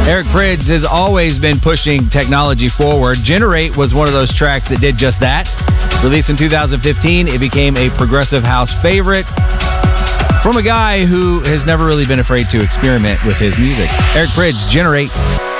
Eric Prydz has always been pushing technology forward. Generate was one of those tracks that did just that. Released in 2015, it became a progressive house favorite from a guy who has never really been afraid to experiment with his music. Eric Prydz, Generate.